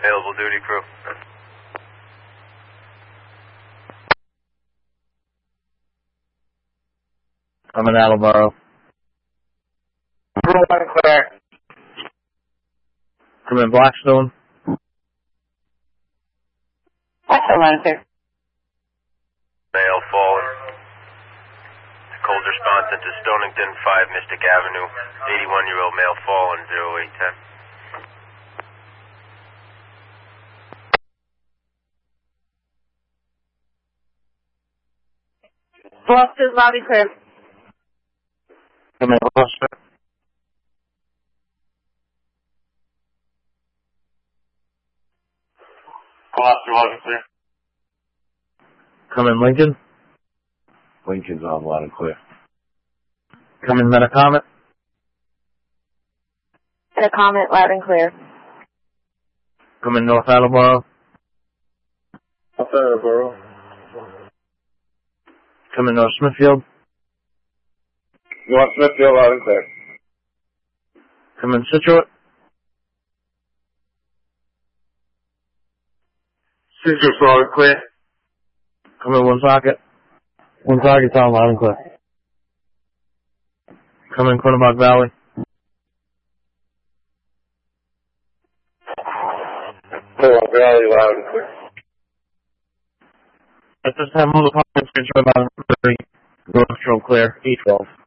Available duty crew. I'm in Attleboro. Clear. I'm in Blackstone. Blackstone, clear. Male fallen. Cold response into Stonington 5 Mystic Avenue. 81-year-old male fallen, 0810. Gloucester's lobby clear. I'm in Gloucester. Gloucester lobby clear. Come in Lincoln. Lincoln's on loud and clear. Come in Metacomet. Metacomet loud and clear. Come in North Attleboro. North Attleboro. Come in North Smithfield. North Smithfield, loud and clear. Come in Situate. Situate's loud and clear. Come in Woonsocket. Woonsocket's on loud and clear. Come in Quinnebog Valley. Quinnebog Valley, loud and clear. At this time, all the comments control about 30. Industrial clear. E12.